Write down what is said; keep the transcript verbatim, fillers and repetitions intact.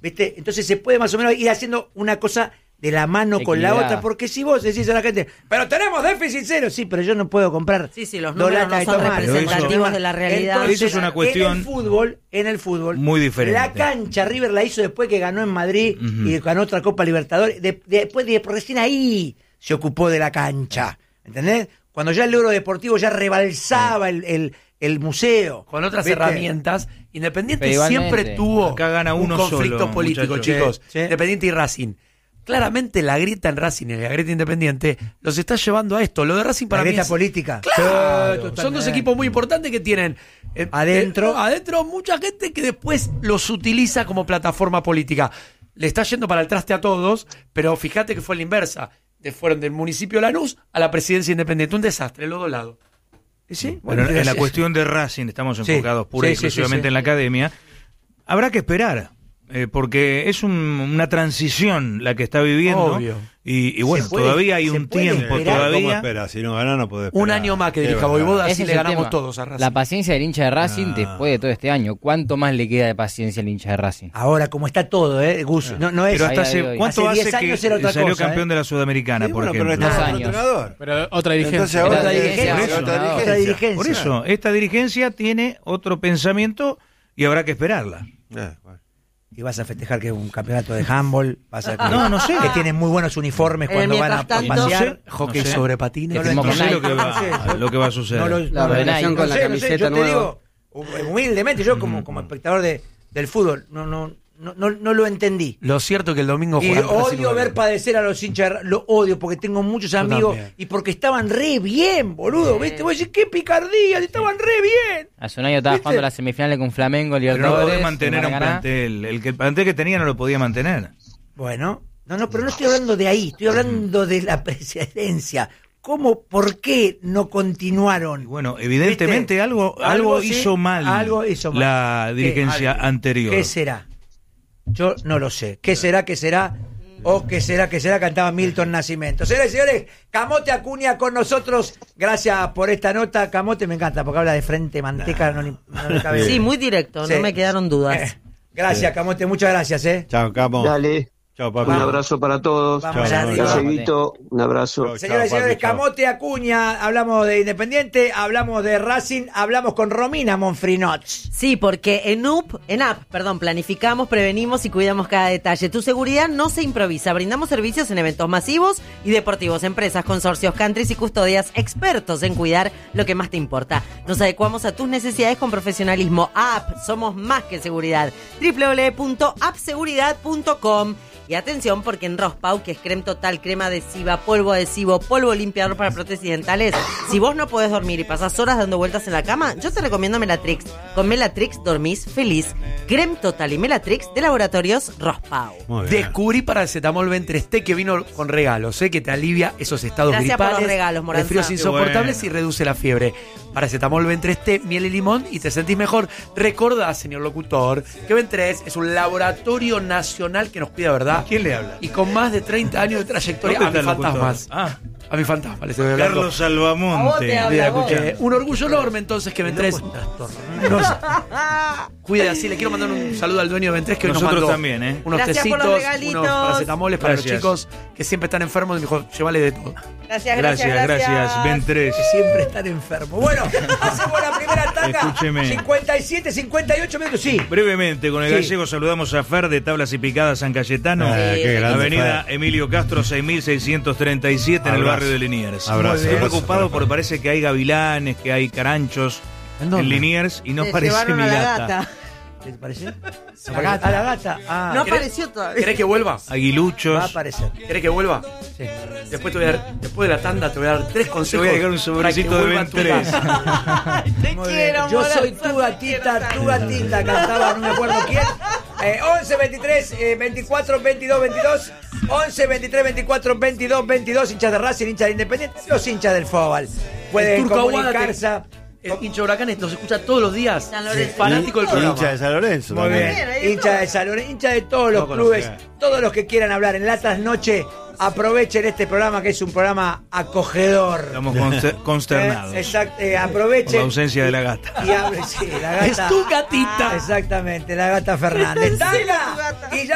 ¿viste? Entonces se puede más o menos ir haciendo una cosa de la mano con la otra, porque si vos decís a la gente, pero tenemos déficit cero, sí, pero yo no puedo comprar sí, sí, los dos números latas no de son tomate. representativos de la realidad. Entonces, eso es una cuestión en el fútbol, en el fútbol, muy diferente. La cancha River la hizo después que ganó en Madrid uh-huh. y ganó otra Copa Libertadores, de, de, después de recién ahí se ocupó de la cancha, ¿entendés? Cuando ya el euro deportivo ya rebalsaba el, el, el museo. Con otras ¿viste? herramientas, Independiente siempre tuvo Acá gana uno un conflicto solo, político, muchachos. chicos. Sí, sí. Independiente y Racing. Claramente la grieta en Racing y la grieta Independiente los está llevando a esto. Lo de Racing para la mí grieta es... política. Claro, son dos equipos muy importantes que tienen eh, adentro eh, adentro mucha gente que después los utiliza como plataforma política. Le está yendo para el traste a todos, pero fíjate que fue la inversa. De, fueron del municipio Lanús a la presidencia Independiente. Un desastre, los dos lados. ¿Sí? Bueno, Bueno, en la sí. cuestión de Racing estamos enfocados Sí, pura sí, y exclusivamente sí, sí, sí. en la academia. Habrá que esperar, eh, porque es un, una transición la que está viviendo. Obvio. Y, y bueno, Se puede- todavía hay se un puede tiempo esperar. todavía. ¿Cómo espera? Si no gana, no puede esperar. Un año más que Qué dirija verdad. Voivoda, Ese así es le el ganamos tema. todos a Racing. La paciencia del hincha de Racing Ah. después de todo este año. ¿Cuánto más le queda de paciencia al hincha de Racing? Ahora, como está todo, ¿eh, Gus? No, no es... Pero hasta Ahí, hace, ahí, ahí. ¿cuánto Hace hace, diez que años era otra salió cosa, campeón ¿eh? de la Sudamericana, Sí, por bueno, pero ejemplo? está Dos otro años. entrenador. Pero otra dirigencia. Entonces ahora Otra hay dirigencia, por eso, otra otra Otra dirigencia. dirigencia. Por eso, esta dirigencia tiene otro pensamiento y habrá que esperarla. Eh, bueno. Y vas a festejar que es un campeonato de handball, vas a No, no sé. que tienen muy buenos uniformes Eh, cuando van a mientras tanto- pasear. Hockey No sé. sobre patines. No lo Firmó No con sé Nike. lo que va, lo que va a suceder. No lo- La no lo- relación no con la sé, no sé, camiseta yo te nueva. digo, humildemente, yo como, como espectador de, del fútbol, no, no, no, no, no lo entendí. Lo cierto es que el domingo Y juegan Racing odio y ver Boca. padecer a los hinchas, de Ra- lo odio porque tengo muchos amigos también. y porque estaban re bien, boludo, ¿viste? Vos decís, qué picardía, estaban re bien. Hace un año estaba ¿Viste? jugando las semifinales con Flamengo, Pero no Libertadores. podés mantener a un Maracaná. plantel. El, que, el plantel que tenía no lo podía mantener. Bueno, no, no, pero no estoy hablando de ahí, estoy hablando de la presidencia. ¿Cómo, por qué no continuaron? Y bueno, evidentemente ¿Viste? algo, algo sí, hizo mal algo hizo mal. la dirigencia ¿Qué? anterior. ¿Qué será? Yo no lo sé. ¿Qué será, qué será? O qué será, qué será, cantaba Milton Nascimento. Señores y señores, Camote Acuña con nosotros. Gracias por esta nota. Camote me encanta porque habla de frente, manteca, no, ni- no le cabe. Sí, muy directo, Sí. no me quedaron dudas. Eh, gracias, Camote, muchas gracias, ¿eh? Chao, Capo. Dale, Chao, papi. un abrazo para todos. Vamos Chao, arriba. Gallego, un abrazo. Chao, Señoras y papi, señores, chao. Camote Acuña, hablamos de Independiente, hablamos de Racing, hablamos con Romina Monfrinots. Sí, porque en U P, en A P, perdón, planificamos, prevenimos y cuidamos cada detalle. Tu seguridad no se improvisa. Brindamos servicios en eventos masivos y deportivos, empresas, consorcios, countries y custodias, expertos en cuidar lo que más te importa. Nos adecuamos a tus necesidades con profesionalismo. A P, somos más que seguridad. doble u doble u doble u punto app seguridad punto com. Y atención, porque en Rospau, que es crema total, crema adhesiva, polvo adhesivo, polvo limpiador para prótesis dentales, si vos no podés dormir y pasás horas dando vueltas en la cama, yo te recomiendo Melatrix. Con Melatrix dormís feliz. Crema total y Melatrix de Laboratorios Rospau. Muy bien. Descubrí paracetamol Ventres T que vino con regalos, ¿eh? Que te alivia esos estados Gracias por gripales, los regalos, Moranza. resfríos Qué insoportables bueno. y reduce la fiebre. Paracetamol Ventres T, miel y limón y te sentís mejor. Recordá, señor locutor, que Ventres es un laboratorio nacional que nos cuida, ¿verdad? ¿Quién le habla? Y con más de treinta años de trayectoria. ¿Dónde A mis está el locutor? fantasmas. Ah, A mis fantasmas. Les estoy hablando. Carlos Salvamonte. te habla, Mira, vos. escucha. Eh, un orgullo enorme entonces que Ventres nos cuide así. Le quiero mandar un saludo al dueño de Ventres que hoy nos Nosotros mandó también, ¿eh? unos Gracias por tecitos, los regalitos. unos paracetamoles para Gracias. los chicos que siempre están enfermos y me dijo, llévale de todo. Gracias, Gracias, gracias. Ventres. Siempre están enfermos. Bueno, hacemos la primera tanda. Escúcheme. cincuenta y siete, cincuenta y ocho minutos, sí. Brevemente, con el Sí. gallego saludamos a Fer de Tablas y Picadas San Cayetano. Eh, qué grande, Avenida Fer. Emilio Castro seis mil seiscientos treinta y siete en el Abrazo. barrio de Liniers. Abrazo, Estoy abrazo, preocupado Fer. porque parece que hay gavilanes, que hay caranchos ¿En dónde? en Liniers y no Se parece llevaron mi a la gata. gata. ¿Qué te parece? A la gata. A la gata. Ah, No ¿Querés- apareció todavía. ¿Querés que vuelva? Aguiluchos. va a aparecer. ¿Querés que vuelva? Sí. Después te voy a dar, después de la tanda te voy a dar tres consejos. Te voy a dejar un sobrecito para que de vuelva a tu Ventres. casa. Te Muy bien. Yo soy tu gatita, tu gatita, cantaba, no me acuerdo quién. Eh, once, veintitrés, eh, veinticuatro, veintidós, veintidós. once, veintitrés, veinticuatro, veintidós, veintidós. Hinchas de Racing, hinchas de Independiente, los hinchas del fútbol. El Pueden Turco Aguada, comunicarse. que- el hincha de Huracanes nos escucha todos los días. San Lorenzo. Fanático del Y- programa. hincha de San Lorenzo. Muy también. bien, ahí hincha está. de San Lorenzo, hincha de todos los No clubes, conocía. todos los que quieran hablar en la trasnoche, aprovechen este programa que es un programa acogedor. Estamos conster- consternados Eh, exact- eh, por la aprovechen. ausencia de la gata. Y abre, sí, la gata. Es tu gatita. Exactamente, la gata Fernández. Sí, la ¡Tanga! gata. Y ya